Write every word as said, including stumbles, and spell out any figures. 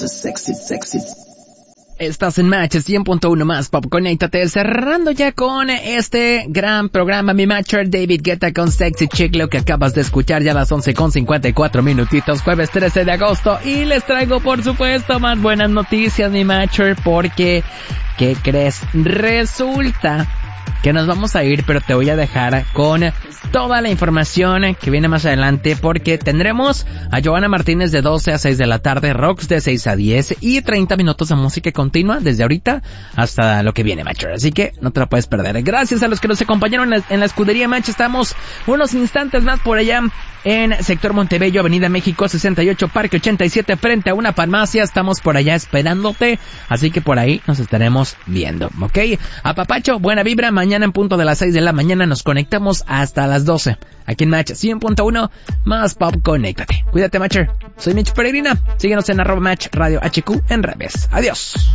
Sexy, sexy. Estás en Match cien punto uno más Pop. Conéctate, cerrando ya con este gran programa, mi matcher David Guetta con Sexy Chick, lo que acabas de escuchar ya a las once con cincuenta y cuatro minutitos, jueves trece de agosto, y les traigo por supuesto más buenas noticias, mi matcher, porque, ¿qué crees? Resulta que nos vamos a ir, pero te voy a dejar con toda la información que viene más adelante, porque tendremos a Joana Martínez de doce a seis de la tarde, Rox de seis a diez y treinta minutos de música continua desde ahorita hasta lo que viene, Match. Así que no te lo puedes perder. Gracias a los que nos acompañaron en la, en la escudería Match. Estamos unos instantes más por allá en Sector Montebello, Avenida México sesenta y ocho, Parque ochenta y siete, frente a una farmacia. Estamos por allá esperándote, así que por ahí nos estaremos viendo, ¿ok? Apapacho, buena vibra. Mañana en punto de las seis de la mañana nos conectamos hasta las doce. Aquí en Match cien punto uno más Pop. Conéctate. Cuídate, Matcher. Soy Mitch Peregrina. Síguenos en arroba Match Radio H Q en redes. Adiós.